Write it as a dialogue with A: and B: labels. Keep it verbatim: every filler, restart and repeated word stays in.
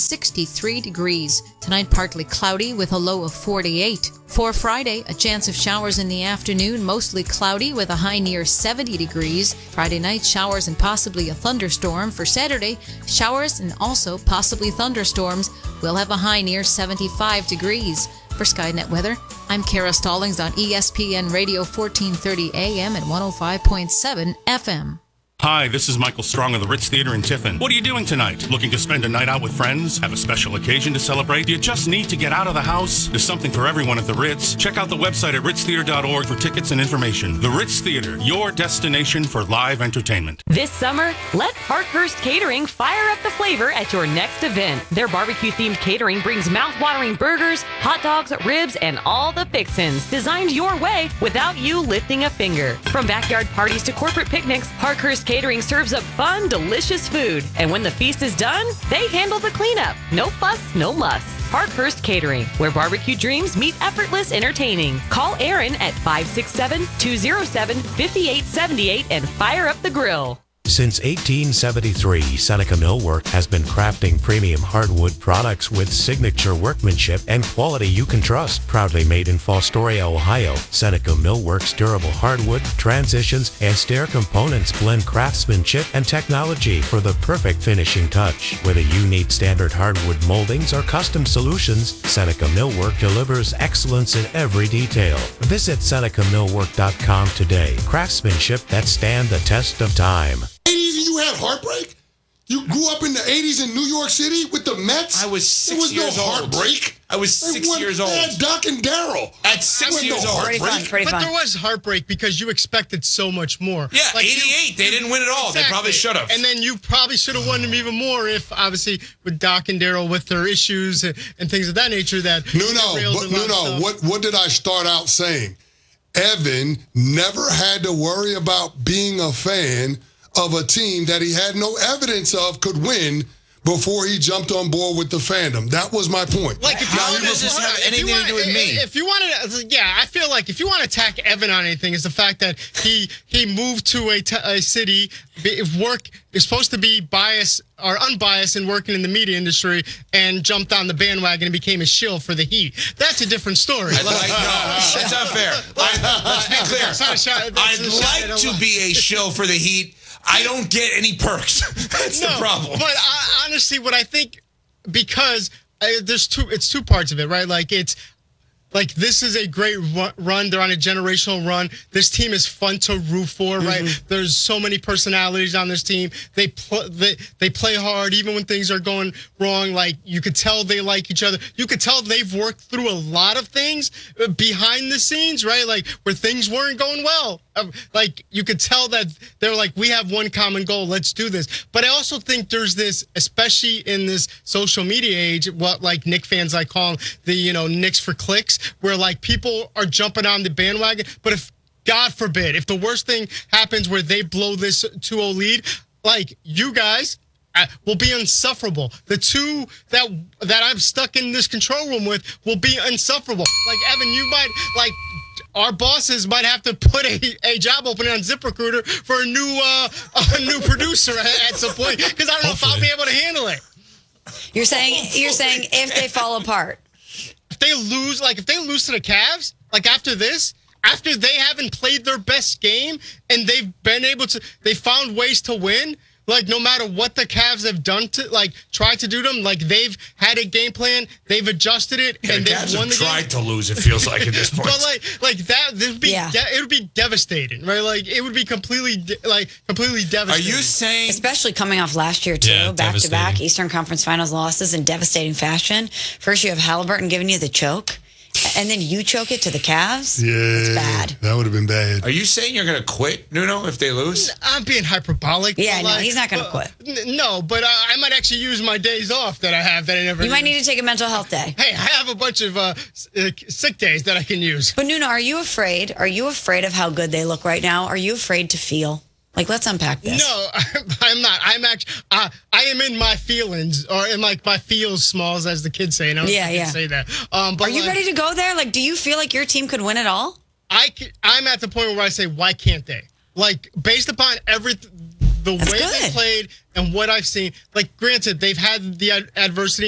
A: sixty-three degrees. Tonight, partly cloudy with a low of forty-eight. For Friday, a chance of showers in the afternoon, mostly cloudy with a high near seventy degrees. Friday night, showers and possibly a thunderstorm. For Saturday, showers and also possibly thunderstorms. We'll have a high near seventy-five degrees. For Skynet Weather, I'm Kara Stallings on E S P N Radio fourteen thirty A M and one oh five point seven F M.
B: Hi, this is Michael Strong of the Ritz Theater in Tiffin. What are you doing tonight? Looking to spend a night out with friends? Have a special occasion to celebrate? Do you just need to get out of the house? There's something for everyone at the Ritz. Check out the website at ritz theater dot org for tickets and information. The Ritz Theater, your destination for live entertainment.
C: This summer, let Parkhurst Catering fire up the flavor at your next event. Their barbecue-themed catering brings mouth-watering burgers, hot dogs, ribs, and all the fixins designed your way without you lifting a finger. From backyard parties to corporate picnics, Parkhurst Catering serves up fun, delicious food. And when the feast is done, they handle the cleanup. No fuss, no muss. Parkhurst Catering, where barbecue dreams meet effortless entertaining. Call Aaron at five six seven, two oh seven, five eight seven eight and fire up the grill.
D: Since eighteen seventy-three, Seneca Millwork has been crafting premium hardwood products with signature workmanship and quality you can trust. Proudly made in Fostoria, Ohio, Seneca Millwork's durable hardwood, transitions, and stair components blend craftsmanship and technology for the perfect finishing touch. Whether you need standard hardwood moldings or custom solutions, Seneca Millwork delivers excellence in every detail. Visit Seneca Millwork dot com today. Craftsmanship that stand the test of time.
E: eighties and you had heartbreak? You grew up in the eighties in New York City with the Mets?
F: I was six
E: There was
F: years
E: no
F: old.
E: heartbreak.
F: I was
E: They
F: six
E: won-
F: years
E: They
F: old.
E: had Doc and Daryl.
F: At six
E: There was
F: years
E: no
F: old.
E: heartbreak.
G: Pretty fun, pretty
H: But
G: fun.
H: there was heartbreak because you expected so much more.
F: Yeah,
H: Like, you-
F: eighty-eight. They didn't win it all. They probably should have.
H: And then you probably should have won them even more if, obviously, with Doc and Daryl with their issues and, and things of that nature that
E: No, no,
H: derailed
E: but,
H: a lot
E: no,
H: of
E: no.
H: stuff.
E: What, what did I start out saying? Evan never had to worry about being a fan of a team that he had no evidence of could win before he jumped on board with the fandom. That was my point.
H: Like, if
F: How
H: you
F: does this
H: hold
F: have
H: on, if
F: anything
H: you
F: to
H: wanna-
F: do with me?
H: If you want to, yeah, I feel like if you want to attack Evan on anything, is the fact that he he moved to a, t- a city, be- work is supposed to be biased or unbiased in working in the media industry, and jumped on the bandwagon and became a shill for the Heat. That's a different story.
F: I'd like, no, that's unfair. I, let's be clear.
H: That's not a shot- that's
F: I'd
H: a shot at
F: like
H: a
F: to
H: lot.
F: be a shill for the Heat. I don't get any perks. That's the problem.
H: But I, honestly, what I think, because uh, there's two, it's two parts of it, right? Like it's. Like, this is a great ru- run. They're on a generational run. This team is fun to root for, right?
F: Mm-hmm.
H: There's so many personalities on this team. They, pl- they they play hard even when things are going wrong. Like, you could tell they like each other. You could tell they've worked through a lot of things uh, behind the scenes, right? Like, where things weren't going well. Um, like, you could tell that they're like, we have one common goal. Let's do this. But I also think there's this, especially in this social media age, what like Knick fans like call the, you know, Knicks for clicks, where like people are jumping on the bandwagon. But if, God forbid, if the worst thing happens where they blow this two oh lead, like you guys uh, will be insufferable. The two that that I'm stuck in this control room with will be insufferable. Like, Evan, you might, like, our bosses might have to put a, a job opening on ZipRecruiter for a new uh, a new producer at, at some point, because I don't know if I'll be able to handle it.
G: You're saying you're saying if they fall apart.
H: If they lose, like if they lose to the Cavs, like after this, after they haven't played their best game and they've been able to, they found ways to win. Like, no matter what the Cavs have done to, like, tried to do them, like, they've had a game plan, they've adjusted it,
F: Yeah,
H: and
F: the
H: they've
F: Cavs
H: won
F: have
H: the
F: tried
H: game.
F: to lose, it feels like, at this point.
H: But like, like that, this would be,
G: Yeah.
H: de- it would be devastating, right? Like, it would be completely, de- like, completely
F: Are
H: devastating.
F: you saying...
G: Especially coming off last year, too,
I: Yeah,
G: back to back
I: devastating.
G: Eastern Conference Finals losses in devastating fashion. First, you have Halliburton giving you the choke, and then you choke it to the Cavs.
E: Yeah,
G: It's bad.
E: that would have been bad.
F: Are you saying you're going to quit, Nuno, if they lose?
H: I'm being hyperbolic.
G: Yeah,
H: but,
G: no,
H: like,
G: he's not gonna
H: but-
G: quit.
H: n- No, but I, I might actually use my days off that I have that I never
G: You might
H: use.
G: need to take a mental health day.
H: Hey, I have a bunch of uh, s- uh, sick days that I can use.
G: But Nuno, are you afraid? Are you afraid of how good they look right now? Are you afraid to feel? Like, let's unpack this.
H: No, I'm not. I'm actually, uh, I am in my feelings, or in like my feels smalls, as the kids say. And I don't
G: Yeah,
H: think
G: yeah.
H: Say that. Um, but
G: Are you
H: like,
G: ready to go there? Like, do you feel like your team could win it all?
H: I c- I'm at the point where I say, why can't they? Like, based upon every the
G: That's
H: way they
G: good.
H: played and what I've seen. Like, granted, they've had the ad- adversity.